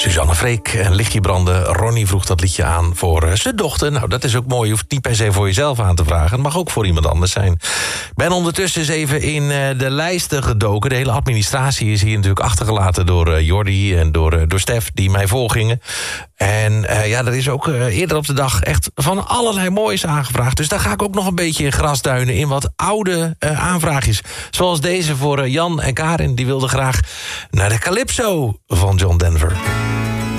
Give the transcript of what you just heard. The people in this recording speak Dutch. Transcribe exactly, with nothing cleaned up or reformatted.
Suzanne Freek en Lichtje branden. Ronnie vroeg dat liedje aan voor uh, zijn dochter. Nou, dat is ook mooi. Je hoeft het niet per se voor jezelf aan te vragen. Het mag ook voor iemand anders zijn. Ik ben ondertussen eens even in uh, de lijsten gedoken. De hele administratie is hier natuurlijk achtergelaten door uh, Jordi en door, uh, door Stef, die mij voorgingen. En uh, ja, er is ook uh, eerder op de dag echt van allerlei moois aangevraagd. Dus daar ga ik ook nog een beetje in grasduinen in wat oude uh, aanvraagjes. Zoals deze voor uh, Jan en Karin. Die wilden graag naar de Calypso van John Denver.